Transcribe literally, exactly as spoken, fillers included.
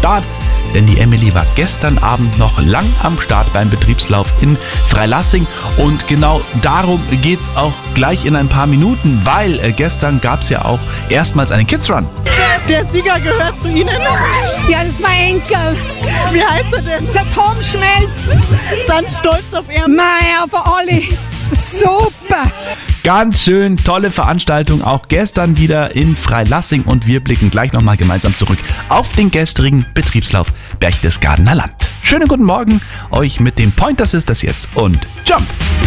Start. Denn die Emily war gestern Abend noch lang am Start beim Betriebslauf in Freilassing. Und genau darum geht es auch gleich in ein paar Minuten, weil äh, gestern gab es ja auch erstmals einen Kids Run. Der Sieger gehört zu Ihnen? Ja, das ist mein Enkel. Wie heißt er denn? Der Tom Schmelz. Sind stolz auf ihn? Mei, auf alle. Super. Ganz schön tolle Veranstaltung, auch gestern wieder in Freilassing. Und wir blicken gleich nochmal gemeinsam zurück auf den gestrigen Betriebslauf Berchtesgadener Land. Schönen guten Morgen euch mit dem Pointer Sisters jetzt und Jump!